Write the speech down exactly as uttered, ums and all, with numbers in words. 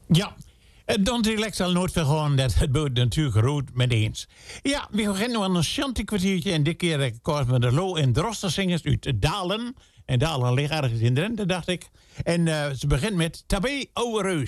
Ja, het dan direct zal nooit vergaan. Dat het wordt natuurlijk rood met eens. Ja, we gaan nu aan een chanty kwartiertje. En dit keer komen we de Lo en Drostersingers uit Dalen. En Dalen ligt ergens in Drenthe, dacht ik. En uh, ze begint met Tabé Oude Reus.